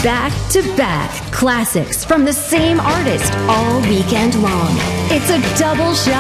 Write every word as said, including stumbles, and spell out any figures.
back to back classics from the same artist all weekend long. It's a double shot